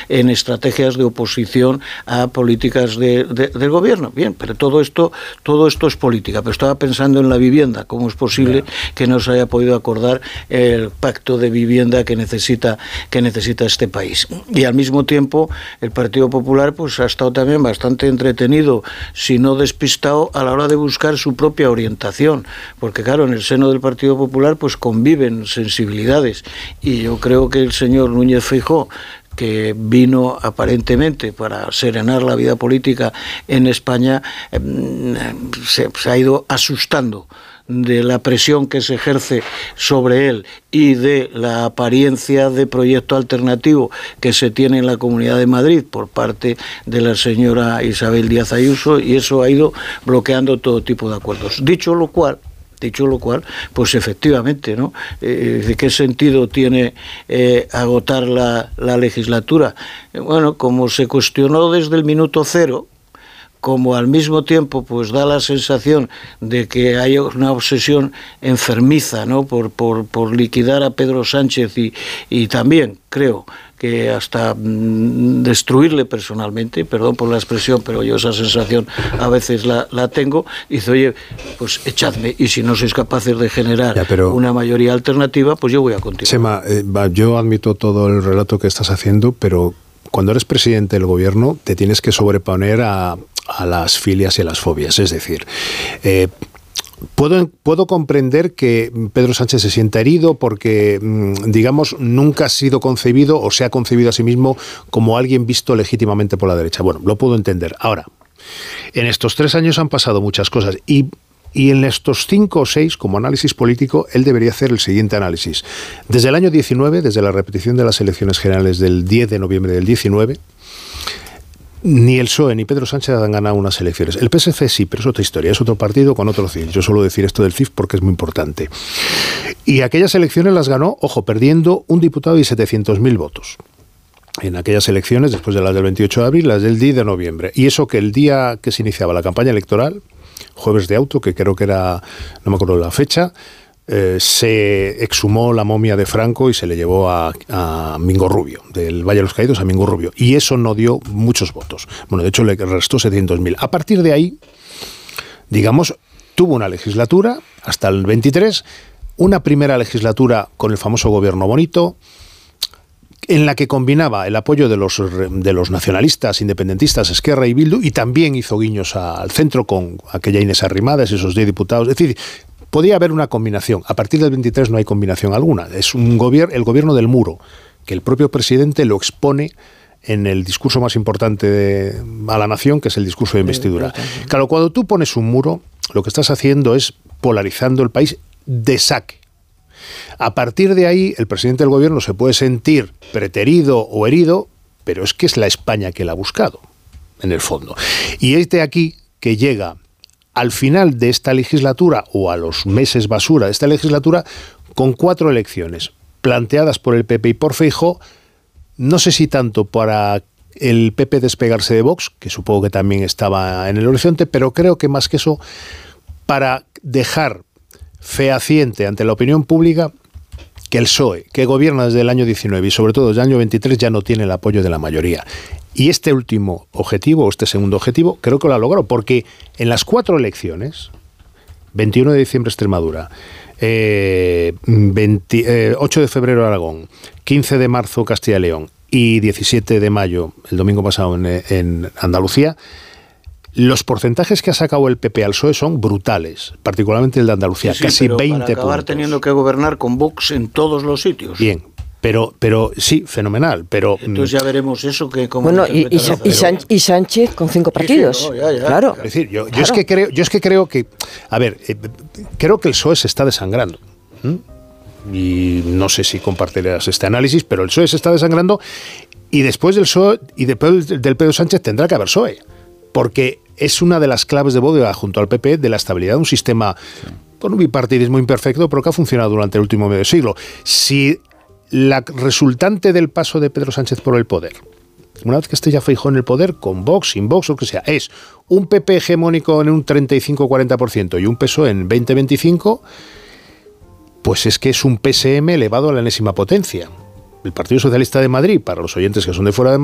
en estrategias de oposición a políticas del gobierno. Bien, pero todo esto es política. Pero estaba pensando en la vivienda. ¿Cómo es posible que no se haya podido acordar el pacto de vivienda que necesita este país? Y al mismo tiempo el Partido Popular pues ha estado también bastante entretenido, si no despistado, a la hora de buscar su propia orientación, porque claro, en el seno del Partido Popular pues conviven sensibilidades, y yo creo que el señor Núñez Feijóo, que vino aparentemente para serenar la vida política en España, se ha ido asustando de la presión que se ejerce sobre él y de la apariencia de proyecto alternativo que se tiene en la Comunidad de Madrid por parte de la señora Isabel Díaz Ayuso, y eso ha ido bloqueando todo tipo de acuerdos. Dicho lo cual, pues efectivamente, ¿no? ¿De qué sentido tiene agotar la legislatura? Bueno, como se cuestionó desde el minuto cero, como al mismo tiempo pues da la sensación de que hay una obsesión enfermiza, ¿no?, por liquidar a Pedro Sánchez y también creo que hasta destruirle personalmente, perdón por la expresión, pero yo esa sensación a veces la tengo, y dice, oye, pues echadme, y si no sois capaces de generar una mayoría alternativa, pues yo voy a continuar. Chema, yo admito todo el relato que estás haciendo, pero cuando eres presidente del gobierno te tienes que sobreponer a las filias y a las fobias. Es decir, puedo comprender que Pedro Sánchez se sienta herido porque, digamos, nunca ha sido concebido o se ha concebido a sí mismo como alguien visto legítimamente por la derecha. Bueno, lo puedo entender. Ahora, en estos 3 años han pasado muchas cosas y en estos 5 o 6, como análisis político, él debería hacer el siguiente análisis. Desde el año 19, desde la repetición de las elecciones generales del 10 de noviembre del 19, ni el PSOE ni Pedro Sánchez han ganado unas elecciones. El PSC sí, pero es otra historia, es otro partido con otro CIF. Yo suelo decir esto del CIF porque es muy importante. Y aquellas elecciones las ganó, ojo, perdiendo un diputado y 700.000 votos. En aquellas elecciones, después de las del 28 de abril, las del 10 de noviembre. Y eso que el día que se iniciaba la campaña electoral, jueves de auto, que creo que era, no me acuerdo la fecha, se exhumó la momia de Franco y se le llevó a Mingo Rubio, del Valle de los Caídos a Mingo Rubio, y eso no dio muchos votos. Bueno, de hecho le restó 700.000. A partir de ahí, digamos, tuvo una legislatura hasta el 23, una primera legislatura con el famoso gobierno bonito, en la que combinaba el apoyo de los nacionalistas, independentistas, Esquerra y Bildu, y también hizo guiños al centro con aquella Inés Arrimadas, esos 10 diputados. Es decir, podía haber una combinación. A partir del 23 no hay combinación alguna. Es el gobierno del muro, que el propio presidente lo expone en el discurso más importante a la nación, que es el discurso de investidura. Claro, cuando tú pones un muro, lo que estás haciendo es polarizando el país de saque. A partir de ahí, el presidente del gobierno se puede sentir preterido o herido, pero es que es la España que la ha buscado, en el fondo. Y es de aquí que llega al final de esta legislatura, o a los meses basura de esta legislatura, con 4 elecciones planteadas por el PP y por Feijóo, no sé si tanto para el PP despegarse de Vox, que supongo que también estaba en el horizonte, pero creo que más que eso, para dejar fehaciente ante la opinión pública que el PSOE, que gobierna desde el año 19 y sobre todo desde el año 23, ya no tiene el apoyo de la mayoría. Y este último objetivo, o este segundo objetivo, creo que lo ha logrado, porque en las 4 elecciones, 21 de diciembre Extremadura, 8 de febrero Aragón, 15 de marzo Castilla y León y 17 de mayo, el domingo pasado, en Andalucía, los porcentajes que ha sacado el PP al PSOE son brutales, particularmente el de Andalucía, sí, casi pero 20 para acabar puntos. Teniendo que gobernar con Vox en todos los sitios. Bien. Pero sí, fenomenal. Pero entonces ya veremos eso que como bueno, y Sánchez con 5 partidos. Sí, no, ya. Claro. Es decir, yo es que creo que, a ver, creo que el PSOE se está desangrando. Y no sé si compartirás este análisis, pero el PSOE se está desangrando, y después del PSOE y después del Pedro Sánchez tendrá que haber PSOE, porque es una de las claves de bóveda junto al PP de la estabilidad de un sistema con un bipartidismo imperfecto, pero que ha funcionado durante el último medio siglo. Si la resultante del paso de Pedro Sánchez por el poder, una vez que esté ya Feijóo en el poder, con Vox, sin Vox, o lo que sea, es un PP hegemónico en un 35-40% y un PSOE en 20-25%, pues es que es un PSM elevado a la enésima potencia. El Partido Socialista de Madrid, para los oyentes que son de fuera de Madrid,